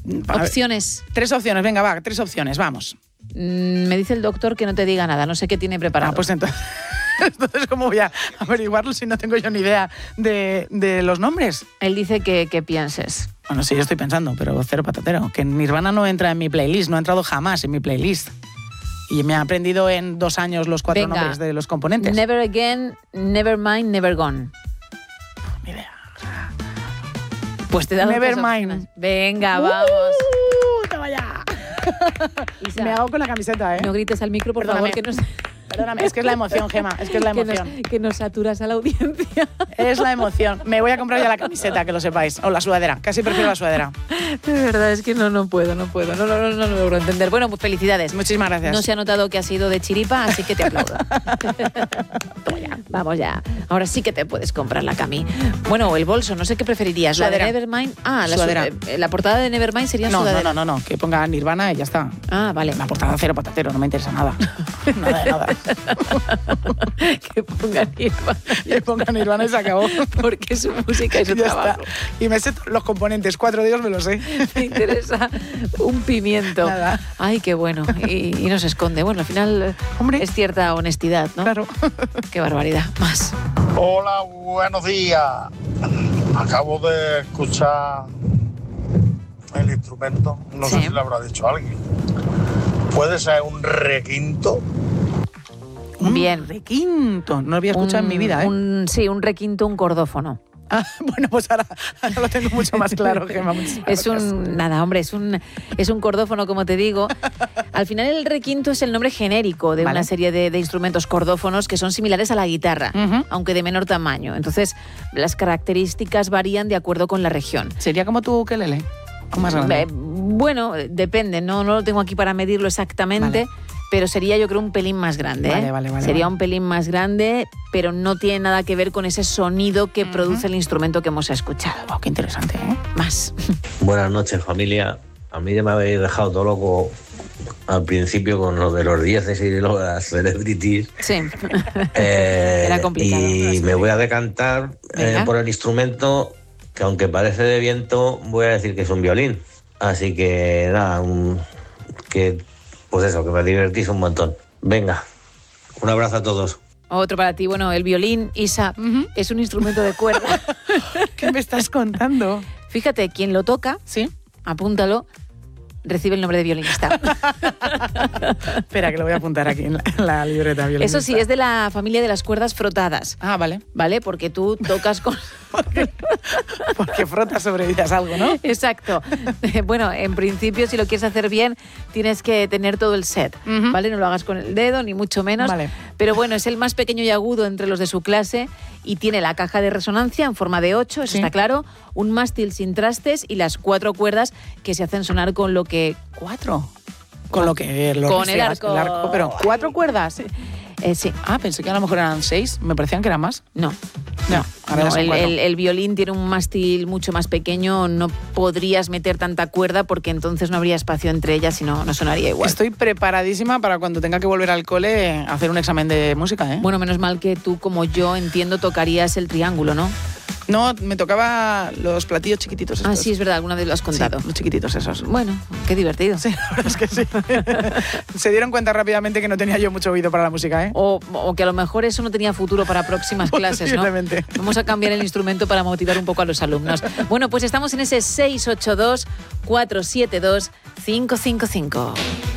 Opciones. 3 opciones, venga, va, 3 opciones, vamos. Me dice el doctor que no te diga nada, no sé qué tiene preparado. Pues entonces ¿cómo voy a averiguarlo si no tengo yo ni idea de los nombres? Él dice que pienses. Bueno, sí, yo estoy pensando, pero cero patatero. Que Nirvana no entra en mi playlist, no ha entrado jamás en mi playlist. Y me ha aprendido en 2 años los 4 nombres de los componentes. Never Again, Nevermind, Never Gone. Ni idea. Pues te da Nevermind. Venga, vamos. ¡Toma ya! Isa, me hago con la camiseta, ¿eh? No grites al micro, por favor, que nos... Perdóname, es que es la emoción, Gemma, es que es la emoción. Que nos saturas a la audiencia. Es la emoción. Me voy a comprar ya la camiseta, que lo sepáis. O la sudadera, casi prefiero la sudadera. De verdad, es que no puedo. No logro entender. Bueno, pues felicidades. Muchísimas gracias. No se ha notado que ha sido de chiripa, así que te aplaudo. Vamos ya. Ahora sí que te puedes comprar la cami. Bueno, o el bolso, no sé qué preferirías. Sudadera. La de Nevermind. Ah, sudadera. La portada de Nevermind sería sudadera. No, que ponga Nirvana y ya está. Ah, vale. La portada cero patatero, no me interesa nada. Nada de nada. Que ponga Nirvana. Que ponga Nirvana y se acabó. Porque su música y su ya trabajo. Está. Y me sé los componentes, 4 de ellos me los sé. Me interesa un pimiento. Nada. Ay, qué bueno. Y no se esconde. Bueno, al final es cierta honestidad, ¿no? Claro. Qué barbaridad. Más. Hola, buenos días. Acabo de escuchar el instrumento. No sé si lo habrá dicho alguien. ¿Puede ser un requinto? Bien. Requinto. No lo había escuchado en mi vida, ¿eh? Sí, un requinto, un cordófono. Ah, bueno, pues ahora lo tengo mucho más claro, Gemma. Es un cordófono, como te digo. Al final el requinto es el nombre genérico de una serie de instrumentos cordófonos que son similares a la guitarra, aunque de menor tamaño. Entonces, las características varían de acuerdo con la región. ¿Sería como tu ukelele? ¿O más grande? Bueno, depende. No lo tengo aquí para medirlo exactamente. Vale. Pero sería, yo creo, un pelín más grande. Vale. Sería un pelín más grande, pero no tiene nada que ver con ese sonido que produce el instrumento que hemos escuchado. Wow, qué interesante, ¿eh? Más. Buenas noches, familia. A mí ya me habéis dejado todo loco al principio con lo de los 10 y lo de las celebrities. Sí. Era complicado. Y me voy a decantar por el instrumento que, aunque parece de viento, voy a decir que es un violín. Así que nada, pues eso, que me divertís un montón. Venga, un abrazo a todos. Otro para ti. Bueno, el violín, Isa, es un instrumento de cuerda. ¿Qué me estás contando? Fíjate, quien lo toca, ¿sí? Apúntalo, recibe el nombre de violinista. Espera, que lo voy a apuntar aquí en la libreta. Violinista. Eso sí, es de la familia de las cuerdas frotadas. Ah, vale. Vale, porque tú tocas con... Porque frotas sobre ellas algo, ¿no? Exacto. Bueno, en principio, si lo quieres hacer bien, tienes que tener todo el set, ¿vale? No lo hagas con el dedo, ni mucho menos. Vale. Pero bueno, es el más pequeño y agudo entre los de su clase y tiene la caja de resonancia en forma de 8, eso está claro, un mástil sin trastes y las 4 cuerdas que se hacen sonar con lo que... ¿4? Con lo que... Con el arco. Pero 4 cuerdas. Sí. Ah, pensé que a lo mejor eran 6. Me parecían que eran más. No, ahora el violín tiene un mástil mucho más pequeño. No podrías meter tanta cuerda porque entonces no habría espacio entre ellas y no sonaría igual. Estoy preparadísima para cuando tenga que volver al cole a hacer un examen de música, ¿eh? Bueno, menos mal que tú, como yo, entiendo, tocarías el triángulo, ¿no? No, me tocaba los platillos chiquititos estos. Ah, sí, es verdad, alguna vez lo has contado. Sí, los chiquititos esos. Bueno, qué divertido. Sí, la verdad es que sí. Se dieron cuenta rápidamente que no tenía yo mucho oído para la música, ¿eh? O que a lo mejor eso no tenía futuro para próximas clases, ¿no? Vamos a cambiar el instrumento para motivar un poco a los alumnos. Bueno, pues estamos en ese 682-472-555.